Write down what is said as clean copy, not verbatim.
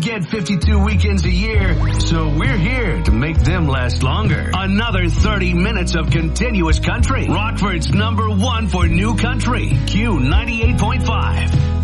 get 52 weekends a year, so we're here to make them last longer. Another 30 minutes of continuous country. Rockford's #1 for new country. Q98.5.